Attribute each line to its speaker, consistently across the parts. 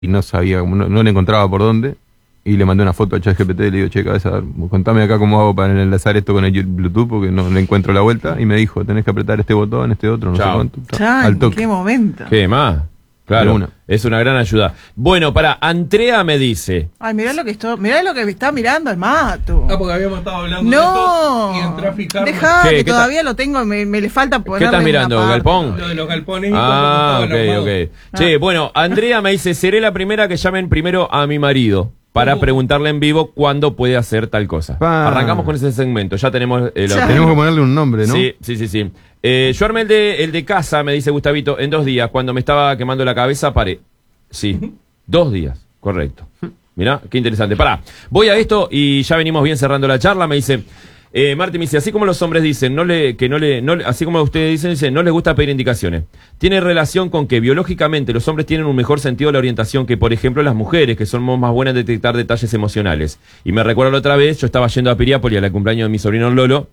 Speaker 1: y no sabía, no le encontraba por dónde. Y le mandé una foto a ChatGPT y le digo, che, cabeza, a ver, contame acá cómo hago para enlazar esto con el Bluetooth porque no le encuentro la vuelta. Y me dijo, tenés que apretar este botón, este otro, no sé cuánto.
Speaker 2: Chan, qué momento.
Speaker 3: ¿Qué más? Claro, es una gran ayuda. Bueno, Andrea me dice...
Speaker 2: Ay, mirá lo que está mirando el Matu.
Speaker 4: Porque habíamos estado hablando
Speaker 2: de
Speaker 4: esto y entré a fijarme.
Speaker 2: Dejá, que todavía lo tengo, me le falta ponerle.
Speaker 3: ¿Qué estás mirando, Galpón?
Speaker 4: Lo de los galpones y
Speaker 3: ok. Che, bueno, Andrea me dice, seré la primera que llamen primero a mi marido para preguntarle en vivo cuándo puede hacer tal cosa. Arrancamos con ese segmento, ya tenemos...
Speaker 1: tenemos que ponerle un nombre, ¿no?
Speaker 3: Sí. Yo armé el de casa, me dice Gustavito, en 2 días. Cuando me estaba quemando la cabeza, paré. Sí, 2 días, correcto. Mirá, qué interesante. Voy a esto y ya venimos bien cerrando la charla. Me dice, Martín me dice, así como los hombres dicen, así como ustedes dicen, no les gusta pedir indicaciones. Tiene relación con que biológicamente los hombres tienen un mejor sentido de la orientación que, por ejemplo, las mujeres, que somos más buenas en detectar detalles emocionales. Y me recuerdo la otra vez, yo estaba yendo a Piriápolis al cumpleaños de mi sobrino Lolo,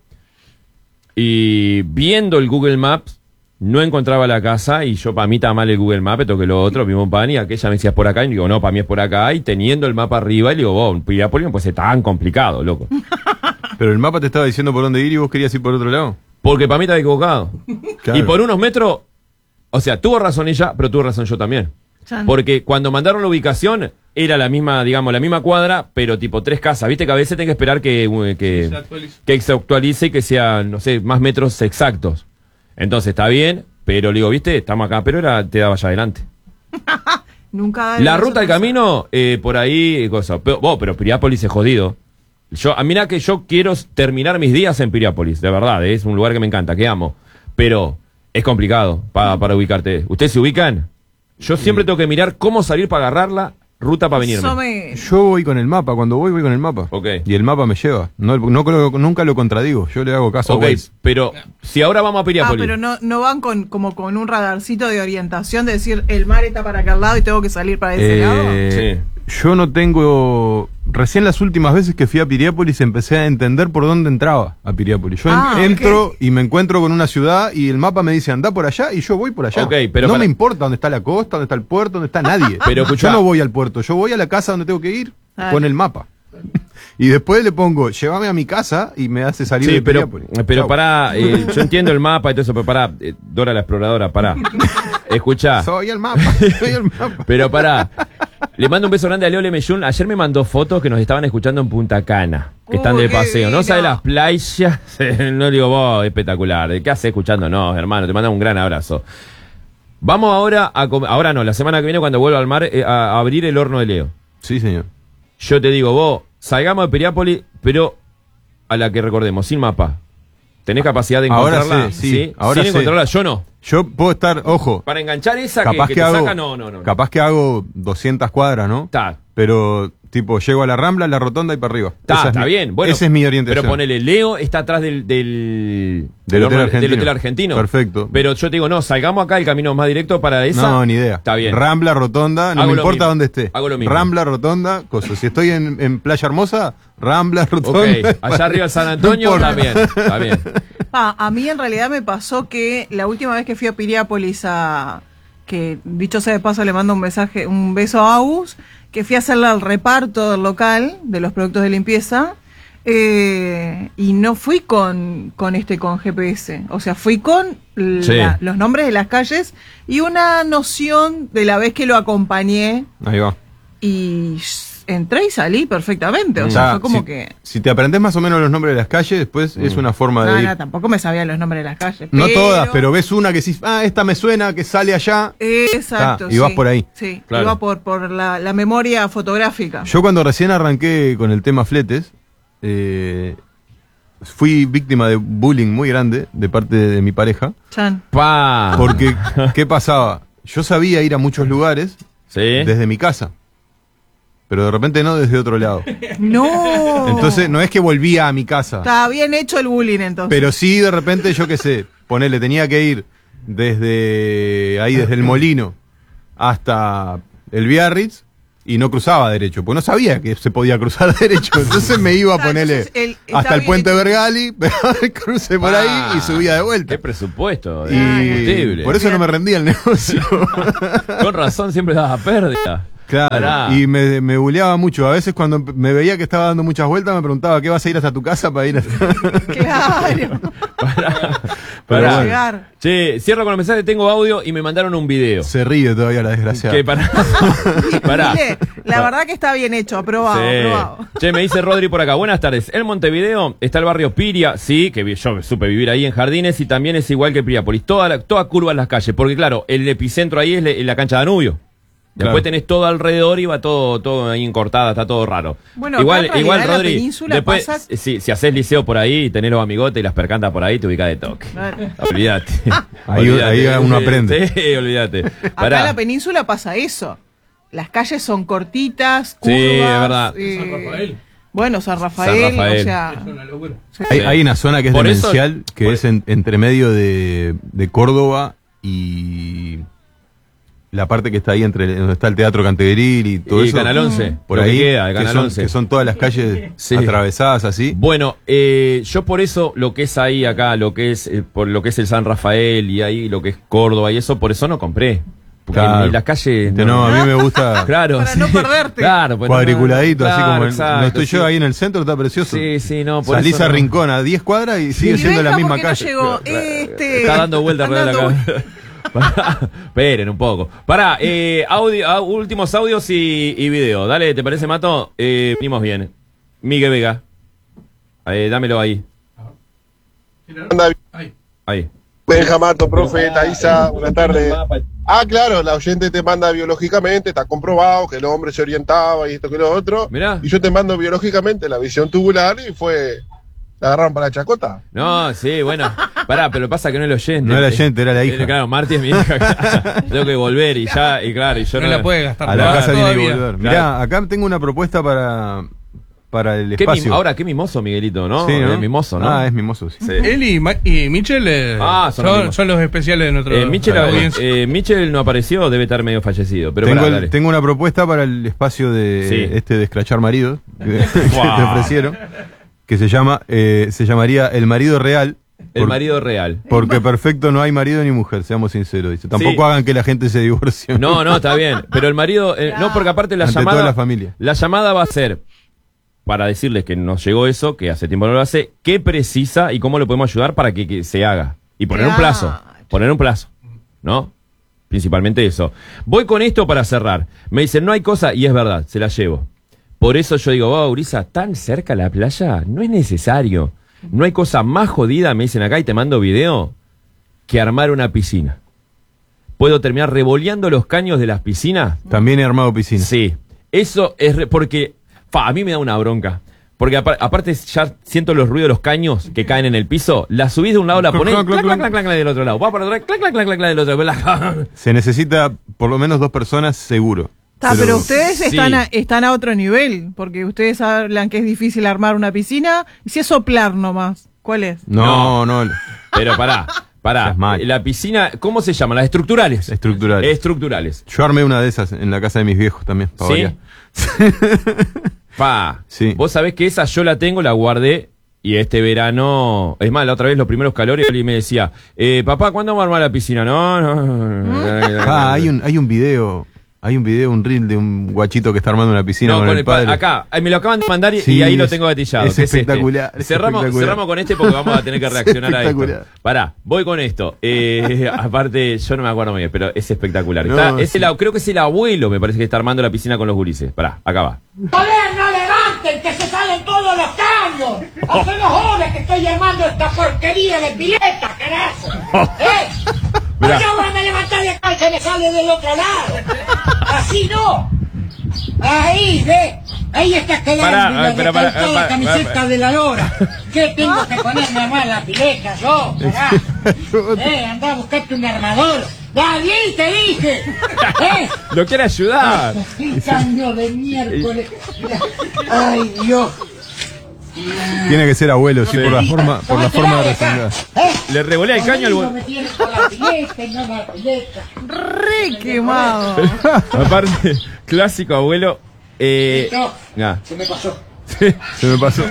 Speaker 3: y viendo el Google Maps, no encontraba la casa, y yo, para mí está mal el Google Maps, toqué lo otro, vimos un pan, y aquella me decía, es por acá, y digo, no, para mí es por acá, y teniendo el mapa arriba, y digo, Piriápolis no puede ser tan complicado, loco.
Speaker 1: Pero el mapa te estaba diciendo por dónde ir y vos querías ir por otro lado.
Speaker 3: Porque para mí estaba equivocado. Claro. Y por unos metros, o sea, tuvo razón ella, pero tuvo razón yo también. Porque cuando mandaron la ubicación, era la misma, digamos, la misma cuadra, pero tipo 3 casas. Viste que a veces tenés que esperar que se actualice y que sean, no sé, más metros exactos. Entonces está bien, pero le digo, viste, estamos acá, pero te daba allá adelante.
Speaker 2: Nunca.
Speaker 3: La ruta del camino, por ahí, cosa. Pero Piriápolis es jodido. Mirá que yo quiero terminar mis días en Piriápolis, de verdad, es un lugar que me encanta, que amo. Pero es complicado para ubicarte. ¿Ustedes se ubican? Yo siempre tengo que mirar cómo salir para agarrar la ruta para venirme.
Speaker 1: Yo voy con el mapa, cuando voy con el mapa.
Speaker 3: Okay.
Speaker 1: Y el mapa me lleva. Nunca lo contradigo, yo le hago caso a Waze.
Speaker 3: Pero si ahora vamos a Piriápolis.
Speaker 2: Pero no van como con un radarcito de orientación de decir el mar está para aquel lado y tengo que salir para ese lado.
Speaker 3: Sí.
Speaker 1: Yo no tengo... Recién las últimas veces que fui a Piriápolis empecé a entender por dónde entraba a Piriápolis. Yo entro y me encuentro con una ciudad y el mapa me dice anda por allá y yo voy por allá.
Speaker 3: Pero
Speaker 1: no me importa dónde está la costa, dónde está el puerto, dónde está nadie.
Speaker 3: Pero
Speaker 1: yo no voy al puerto, yo voy a la casa donde tengo que ir con el mapa. Y después le pongo, llévame a mi casa y me hace salir de Piriápolis.
Speaker 3: Pero pará, yo entiendo el mapa y todo eso, pero pará, Dora la exploradora, pará. Escuchá.
Speaker 1: Soy el mapa.
Speaker 3: Pero pará. Le mando un beso grande a Leo Lemeyún. Ayer me mandó fotos que nos estaban escuchando en Punta Cana, que están de paseo. No sabe las playas. No digo, vos, espectacular. ¿Qué haces escuchándonos, hermano? Te mando un gran abrazo. Vamos ahora ahora no, la semana que viene cuando vuelva al mar, a abrir el horno de Leo.
Speaker 1: Sí, señor.
Speaker 3: Yo te digo, vos, salgamos de Piriápolis, pero a la que recordemos, sin mapa. ¿Tenés capacidad de encontrarla?
Speaker 1: Ahora sí. Ahora
Speaker 3: sin encontrarla, yo no.
Speaker 1: Yo puedo estar, ojo.
Speaker 3: Para enganchar esa
Speaker 1: capaz
Speaker 3: que te
Speaker 1: hago,
Speaker 3: saca, no.
Speaker 1: Capaz que hago 200 cuadras, ¿no?
Speaker 3: Está.
Speaker 1: Pero, tipo, llego a la Rambla, la Rotonda y para arriba.
Speaker 3: Está bien. Bueno,
Speaker 1: esa es mi orientación.
Speaker 3: Pero ponele, Leo está atrás del hotel argentino.
Speaker 1: Perfecto.
Speaker 3: Pero yo te digo, no, salgamos acá, el camino más directo para esa.
Speaker 1: No, ni idea.
Speaker 3: Está bien.
Speaker 1: Rambla, Rotonda, no me importa dónde esté.
Speaker 3: Hago lo mismo.
Speaker 1: Rambla, Rotonda, cosas. Si estoy en Playa Hermosa, Rambla, Rotonda.
Speaker 3: Ok, allá arriba en San Antonio también. Está bien.
Speaker 2: A mí en realidad me pasó que la última vez que fui a Piriápolis que dicho sea de paso le mando un beso a Agus, que fui a hacerle al reparto del local de los productos de limpieza, y no fui con GPS, o sea, fui con los nombres de las calles y una noción de la vez que lo acompañé.
Speaker 1: Ahí va.
Speaker 2: Y entré y salí perfectamente, o sea, fue como que...
Speaker 1: Si te aprendes más o menos los nombres de las calles, después es una forma de ir.
Speaker 2: No, tampoco me sabía los nombres de las calles.
Speaker 1: No todas, pero ves una que decís, esta me suena, que sale allá.
Speaker 2: Exacto,
Speaker 1: y vas por ahí.
Speaker 2: Sí,
Speaker 3: claro.
Speaker 2: iba por la memoria fotográfica.
Speaker 1: Yo cuando recién arranqué con el tema fletes, fui víctima de bullying muy grande de parte de mi pareja. Porque, ¿qué pasaba? Yo sabía ir a muchos lugares desde mi casa. Pero de repente no desde otro lado.
Speaker 2: ¡No!
Speaker 1: Entonces no es que volvía a mi casa.
Speaker 2: Estaba bien hecho el bullying entonces.
Speaker 1: Pero sí de repente, yo qué sé, tenía que ir desde el Molino hasta el Biarritz y no cruzaba derecho, porque no sabía que se podía cruzar derecho. Entonces me iba a ponerle hasta el puente Bergali, crucé por ahí y subía de vuelta.
Speaker 3: ¡Qué presupuesto!
Speaker 1: Y por eso no me rendía el negocio.
Speaker 3: Con razón siempre daba pérdida.
Speaker 1: Claro,
Speaker 3: Pará.
Speaker 1: y me buleaba mucho. A veces cuando me veía que estaba dando muchas vueltas me preguntaba, ¿qué vas a ir hasta tu casa para ir a...
Speaker 2: Claro.
Speaker 3: Pará.
Speaker 1: Pero
Speaker 3: Pará.
Speaker 1: bueno.
Speaker 2: Llegar.
Speaker 3: Che, cierro con los mensajes, tengo audio y me mandaron un video.
Speaker 1: Se ríe todavía la desgraciada.
Speaker 3: Que pará. Pará.
Speaker 2: Mire, la verdad que está bien hecho, aprobado,
Speaker 3: Sí.
Speaker 2: aprobado.
Speaker 3: Che, me dice Rodri por acá. Buenas tardes. En Montevideo está el barrio Piria, sí, que yo supe vivir ahí en Jardines y también es igual que Piriápolis. Toda curva en las calles, porque claro, el epicentro ahí es la cancha de Danubio. Después
Speaker 1: Claro.
Speaker 3: tenés todo alrededor y va todo ahí encortada, está todo raro.
Speaker 2: Bueno,
Speaker 3: igual,
Speaker 2: acá en
Speaker 3: igual
Speaker 2: realidad en la
Speaker 3: Rodri,
Speaker 2: península
Speaker 3: después,
Speaker 2: pasa-
Speaker 3: si haces liceo por ahí y tenés los amigotes y las percantas por ahí, te ubicás de toque.
Speaker 2: Claro.
Speaker 3: Olvídate.
Speaker 1: Ahí uno aprende.
Speaker 3: Sí, olvídate.
Speaker 2: Acá
Speaker 3: Pará.
Speaker 2: en la península pasa eso. Las calles son cortitas,
Speaker 3: Sí,
Speaker 2: curvas.
Speaker 3: es verdad.
Speaker 4: San Rafael.
Speaker 2: Bueno, San Rafael,
Speaker 3: Rafael.
Speaker 2: o sea...
Speaker 4: Es una locura.
Speaker 1: Hay una zona que es
Speaker 3: Por eso-
Speaker 1: demencial, que
Speaker 3: por-
Speaker 1: es entre medio de Córdoba y la parte que está ahí entre donde está el Teatro Cantegril y todo
Speaker 3: Y
Speaker 1: eso.
Speaker 3: Canal 11.
Speaker 1: Por
Speaker 3: lo
Speaker 1: ahí,
Speaker 3: que queda, de
Speaker 1: que
Speaker 3: Canal
Speaker 1: son,
Speaker 3: 11.
Speaker 1: que son todas las calles
Speaker 3: Sí.
Speaker 1: atravesadas así.
Speaker 3: Bueno, yo por eso lo que es ahí acá, lo que es por lo que es el San Rafael y ahí lo que es Córdoba y eso, por eso no compré. Porque
Speaker 1: Claro.
Speaker 3: en las calles
Speaker 1: No, a mí me gusta
Speaker 3: claro,
Speaker 2: Para no perderte.
Speaker 3: Claro, pues
Speaker 1: cuadriculadito, así
Speaker 3: claro,
Speaker 1: como
Speaker 3: exacto,
Speaker 1: no estoy yo
Speaker 3: sí.
Speaker 1: ahí en el centro, está precioso.
Speaker 3: Sí, sí, no, por
Speaker 1: Salís
Speaker 3: eso
Speaker 1: a
Speaker 3: no.
Speaker 1: Rincón a 10 cuadras y sigue
Speaker 2: Y
Speaker 1: siendo la
Speaker 2: venga,
Speaker 1: misma
Speaker 2: ¿por qué
Speaker 1: calle.
Speaker 2: no llegó?
Speaker 3: Está dando vueltas alrededor de la cabeza. Pará, esperen un poco. Pará, últimos audios y video. Dale, ¿te parece, Mato? Venimos bien. Miguel Vega. Dámelo ahí.
Speaker 4: Ay.
Speaker 3: Ahí.
Speaker 5: Benjamato, profe, Thaisa, buenas tardes. Ah, claro, la oyente te manda biológicamente, está comprobado que el hombre se orientaba y esto que lo otro.
Speaker 3: Mirá.
Speaker 5: Y yo te mando biológicamente la visión tubular y la agarraron para la chacota.
Speaker 3: No, sí, bueno. Pará, pero pasa que no es el oyente.
Speaker 1: No era el oyente, era la hija.
Speaker 3: Claro, Marti es mi hija. Tengo que volver y ya, y claro, y yo
Speaker 4: No la puede gastar.
Speaker 1: A la
Speaker 4: toda
Speaker 1: casa tiene que
Speaker 4: todavía.
Speaker 1: volver.
Speaker 3: Claro.
Speaker 1: Mirá, acá tengo una propuesta para el
Speaker 3: Qué
Speaker 1: espacio.
Speaker 3: ahora, qué mimoso, Miguelito, ¿no?
Speaker 1: Sí, ¿no?
Speaker 3: Es mimoso, ¿no?
Speaker 1: Ah, es mimoso, sí.
Speaker 3: Sí.
Speaker 4: Él y Mitchell
Speaker 3: Son los mismos.
Speaker 4: son los especiales de nuestro
Speaker 3: Mitchell no apareció, debe estar medio fallecido. Pero
Speaker 1: Tengo,
Speaker 3: pará, dale.
Speaker 1: tengo una propuesta para el espacio de
Speaker 3: Sí.
Speaker 1: de escrachar maridos que
Speaker 3: Wow.
Speaker 1: te ofrecieron, que se llamaría El Marido Real.
Speaker 3: El marido real.
Speaker 1: Porque perfecto no hay marido ni mujer, seamos sinceros. Dice. Tampoco
Speaker 3: Sí.
Speaker 1: hagan que la gente se divorcie.
Speaker 3: No, está bien. Pero el marido, no, porque aparte la
Speaker 1: Ante
Speaker 3: llamada.
Speaker 1: toda la familia.
Speaker 3: La llamada va a ser para decirles que nos llegó eso, que hace tiempo no lo hace, qué precisa y cómo lo podemos ayudar para que se haga. Y poner un plazo.
Speaker 2: Claro.
Speaker 3: Poner un plazo. ¿No? Principalmente eso. Voy con esto para cerrar. Me dicen, no hay cosa, y es verdad, se la llevo. Por eso yo digo, wow, Urisa, tan cerca la playa, no es necesario. No hay cosa más jodida, me dicen acá y te mando video, que armar una piscina. ¿Puedo terminar revoleando los caños de las piscinas?
Speaker 1: También he armado piscina.
Speaker 3: Sí. Eso es porque a mí me da una bronca. Porque aparte ya siento los ruidos de los caños que caen en el piso. La subís de un lado, la ponés,
Speaker 1: Clac, clac,
Speaker 3: clac, clac,
Speaker 1: clac.
Speaker 3: clac, clac, del otro lado. Va para otro lado, clac, clac, clac, clac, del otro lado.
Speaker 1: Se necesita por lo menos 2 personas seguro.
Speaker 2: Pero ustedes
Speaker 3: Sí.
Speaker 2: están a otro nivel, porque ustedes hablan que es difícil armar una piscina, y si es soplar nomás, ¿cuál es?
Speaker 1: No.
Speaker 3: Pero pará.
Speaker 1: Es mal.
Speaker 3: La piscina, ¿cómo se llama? Las estructurales.
Speaker 1: Estructurales.
Speaker 3: Estructurales.
Speaker 1: Yo armé una de esas en la casa de mis viejos también. para
Speaker 3: ¿Sí?
Speaker 1: variar.
Speaker 3: Pa.
Speaker 1: Sí.
Speaker 3: Vos sabés que esa yo la tengo, la guardé. Y este verano, es más, la otra vez los primeros calores, y me decía, papá, ¿cuándo vamos a armar la piscina? No.
Speaker 1: Hay un video, un reel de un guachito que está armando una piscina
Speaker 3: No,
Speaker 1: con el padre.
Speaker 3: acá, me lo acaban de mandar y,
Speaker 1: Sí,
Speaker 3: y ahí lo
Speaker 1: es-
Speaker 3: tengo gatillado.
Speaker 1: es
Speaker 3: que este.
Speaker 1: espectacular, es
Speaker 3: Cerramos
Speaker 1: espectacular.
Speaker 3: con este porque vamos a tener que
Speaker 1: Es
Speaker 3: reaccionar a esto.
Speaker 1: espectacular.
Speaker 3: Pará, voy con esto. Aparte, yo no me acuerdo muy bien, pero es espectacular.
Speaker 1: No,
Speaker 3: Creo que es el abuelo, me parece que está armando la piscina con los gurises. Pará, acá va.
Speaker 6: ¡Joder, no levanten, que se salen todos los caños! ¡Hace 2 horas que estoy llamando esta porquería de pileta, carajo! ¿Eh?
Speaker 3: Mirá.
Speaker 6: Yo ahora me levanté de acá y se me sale del otro lado. Así no. Ahí, ve. Ahí está quedando
Speaker 3: Pará,
Speaker 6: la
Speaker 3: pero pará,
Speaker 6: recortada
Speaker 3: pará,
Speaker 6: camiseta
Speaker 3: pará.
Speaker 6: de la lora. ¿Qué tengo que ponerme a armar la pileta yo, carajo? Anda a buscarte un armador. ¡Nadie te dije!
Speaker 3: Lo quiere ayudar.
Speaker 6: ¡Qué caño de miércoles! ¡Ay, Dios!
Speaker 1: Tiene que ser abuelo, sí, por la forma de rezongar.
Speaker 3: Le revolea el caño al
Speaker 6: No me tienes con la pileta y no la pileta.
Speaker 2: Re quemado.
Speaker 3: Aparte, clásico abuelo.
Speaker 6: Listo.
Speaker 3: Ah.
Speaker 6: Se me pasó.
Speaker 1: Se me pasó.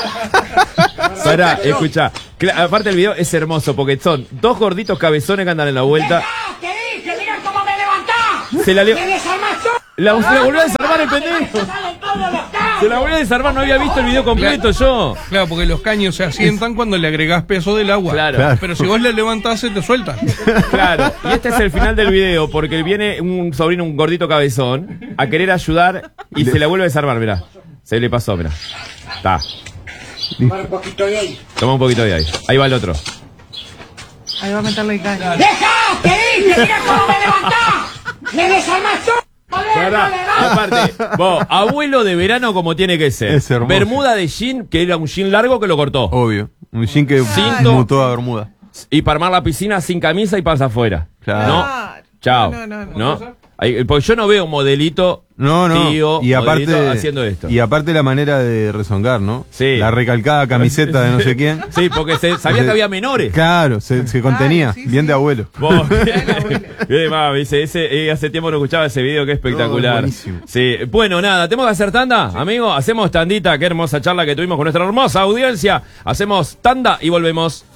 Speaker 3: Pará, escuchá. Aparte el video es hermoso porque son 2 gorditos cabezones que andan en la vuelta.
Speaker 6: ¡Te dije! ¡Mirá cómo me levantás!
Speaker 3: Se la
Speaker 6: ¡Me
Speaker 3: leo.
Speaker 6: desarmás todo!
Speaker 3: La volvió a desarmar el pendejo.
Speaker 6: Que se salen todos los caños.
Speaker 3: Se la volvió a desarmar, no había visto el video completo yo.
Speaker 4: Claro, porque los caños se asientan cuando le agregás peso del agua.
Speaker 3: Claro.
Speaker 4: Pero si vos le levantás, se te sueltan.
Speaker 3: Claro, y este es el final del video, porque viene un sobrino, un gordito cabezón, a querer ayudar y se la vuelve a desarmar, mirá. Se le pasó, mirá. Está.
Speaker 6: Toma un poquito de ahí.
Speaker 3: Toma un poquito de ahí. Ahí va el otro.
Speaker 2: Ahí va a meterle el caño.
Speaker 6: ¡Dejá! ¡Te dije! ¡Mira cómo me levantás! ¡Me desarmás todo! ¡Joder, no le das!
Speaker 3: Aparte, vos, abuelo de verano como tiene que ser.
Speaker 1: Es hermoso.
Speaker 3: Bermuda de jean, que era un jean largo que lo cortó.
Speaker 1: Obvio. Un jean que
Speaker 3: Cinto.
Speaker 1: mutó a Bermuda.
Speaker 3: Y para armar la piscina sin camisa y panza afuera.
Speaker 1: Claro.
Speaker 3: ¿No? Chao.
Speaker 2: No.
Speaker 3: Porque yo no veo un modelito
Speaker 1: No,
Speaker 3: tío
Speaker 1: y aparte
Speaker 3: modelito haciendo esto.
Speaker 1: Y aparte la manera de rezongar, ¿no?
Speaker 3: Sí.
Speaker 1: La recalcada camiseta de no sé quién.
Speaker 3: Sí, porque sabía que había menores.
Speaker 1: Claro, se contenía.
Speaker 2: sí,
Speaker 1: bien
Speaker 2: sí.
Speaker 1: de abuelo.
Speaker 3: Vos, bien, mami, dice, hace tiempo no escuchaba ese video, que espectacular.
Speaker 1: buenísimo.
Speaker 3: Sí, bueno, nada, tenemos que hacer tanda, amigo. Hacemos tandita, qué hermosa charla que tuvimos con nuestra hermosa audiencia. Hacemos tanda y volvemos.